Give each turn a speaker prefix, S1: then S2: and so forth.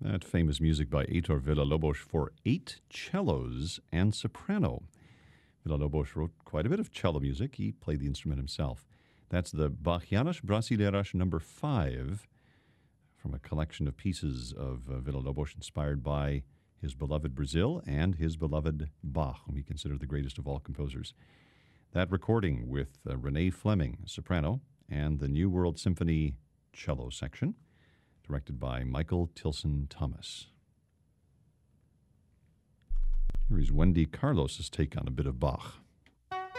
S1: That famous music by Heitor Villa-Lobos for 8 cellos and soprano. Villa-Lobos wrote quite a bit of cello music. He played the instrument himself. That's the Bachianas Brasileiras No. 5 from a collection of pieces of Villa-Lobos inspired by his beloved Brazil and his beloved Bach, whom he considered the greatest of all composers. That recording with Renee Fleming, soprano, and the New World Symphony cello section, directed by Michael Tilson Thomas. Here is Wendy Carlos's take on a bit of Bach.